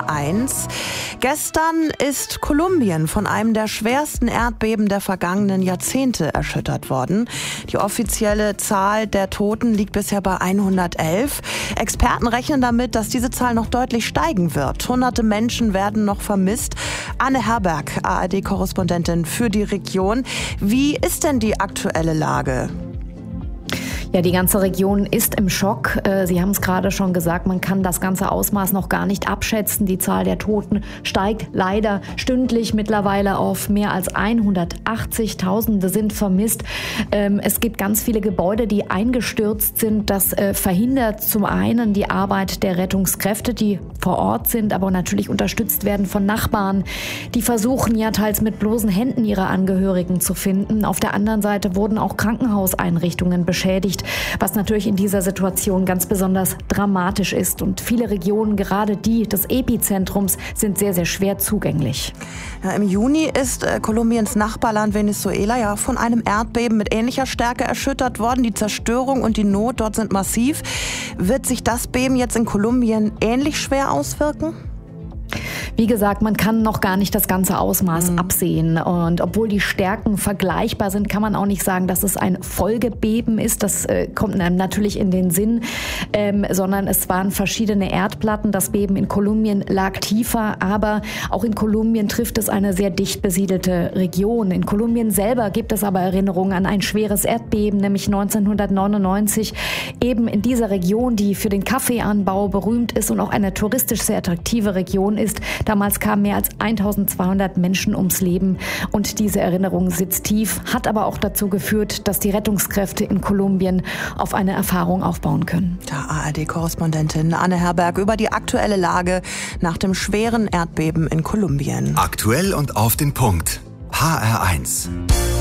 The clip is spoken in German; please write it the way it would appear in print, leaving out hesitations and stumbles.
HR1. Gestern ist Kolumbien von einem der schwersten Erdbeben der vergangenen Jahrzehnte erschüttert worden. Die offizielle Zahl der Toten liegt bisher bei 111. Experten rechnen damit, dass diese Zahl noch deutlich steigen wird. Hunderte Menschen werden noch vermisst. Anne Herberg, ARD-Korrespondentin für die Region. Wie ist denn die aktuelle Lage? Ja, die ganze Region ist im Schock. Sie haben es gerade schon gesagt, man kann das ganze Ausmaß noch gar nicht abschätzen. Die Zahl der Toten steigt leider stündlich mittlerweile auf mehr als 180. Tausende sind vermisst. Es gibt ganz viele Gebäude, die eingestürzt sind. Das verhindert zum einen die Arbeit der Rettungskräfte, die vor Ort sind, aber natürlich unterstützt werden von Nachbarn, die versuchen ja teils mit bloßen Händen ihre Angehörigen zu finden. Auf der anderen Seite wurden auch Krankenhauseinrichtungen beschädigt, was natürlich in dieser Situation ganz besonders dramatisch ist. Und viele Regionen, gerade die des Epizentrums, sind sehr, sehr schwer zugänglich. Ja, im Juni ist Kolumbiens Nachbarland Venezuela ja von einem Erdbeben mit ähnlicher Stärke erschüttert worden. Die Zerstörung und die Not dort sind massiv. Wird sich das Beben jetzt in Kolumbien ähnlich schwer auswirken? Wie gesagt, man kann noch gar nicht das ganze Ausmaß absehen. Und obwohl die Stärken vergleichbar sind, kann man auch nicht sagen, dass es ein Folgebeben ist. Das kommt einem natürlich in den Sinn, sondern es waren verschiedene Erdplatten. Das Beben in Kolumbien lag tiefer, aber auch in Kolumbien trifft es eine sehr dicht besiedelte Region. In Kolumbien selber gibt es aber Erinnerungen an ein schweres Erdbeben, nämlich 1999, eben in dieser Region, die für den Kaffeeanbau berühmt ist und auch eine touristisch sehr attraktive Region ist. Damals kamen mehr als 1200 Menschen ums Leben und diese Erinnerung sitzt tief, hat aber auch dazu geführt, dass die Rettungskräfte in Kolumbien auf eine Erfahrung aufbauen können. Der ARD-Korrespondentin Anne Herberg über die aktuelle Lage nach dem schweren Erdbeben in Kolumbien. Aktuell und auf den Punkt. HR1.